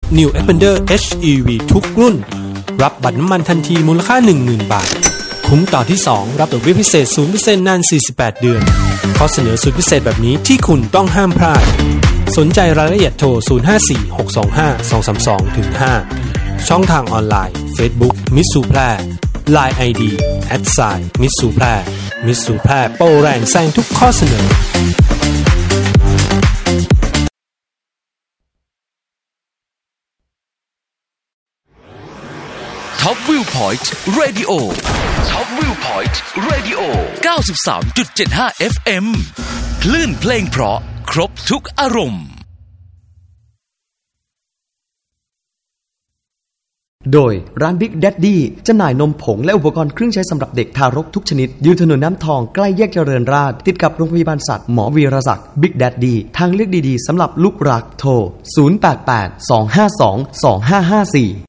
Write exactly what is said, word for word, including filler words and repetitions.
New Xpander เอช อี วี ทุกรุ่นรับบัตรน้ำมันทันทีมูลค่า หนึ่งหมื่น บาทคุ้มต่อที่สองรับดอกเบี้ยพิเศษ ศูนย์เปอร์เซ็นต์ นานสี่สิบแปดเดือนข้อเสนอสุดพิเศษแบบนี้ที่คุณต้องห้ามพลาดสนใจรายละเอียดโทรศูนย์ ห้า สี่ หก สอง ห้า สอง สาม สอง ห้า ช่องทางออนไลน์ Facebook มิตซูแพร่ ไลน์ ไอ ดี แอท ไซน์ มิตซูแพร่ มิตซูแพร่โปรแรงแซงทุกข้อเสนอ Top Viewpoint Radio Top Viewpoint Radio เก้าสิบสามจุดเจ็ดห้า เอฟ เอ็ม คลื่นเพลงเพราะครบทุกอารมณ์โดยร้าน Big Daddy จำหน่ายนมผงและอุปกรณ์เครื่องใช้สำหรับเด็กทารกทุกชนิดอยู่ถนนน้ำทองใกล้แยกเจริญราษฎร์ติดกับโรงพยาบาลสัตว์หมอวีรศักดิ์ Big Daddy ทางเลือกดีๆสำหรับลูกรักโทรศูนย์ แปด แปด สอง ห้า สอง สอง ห้า ห้า สี่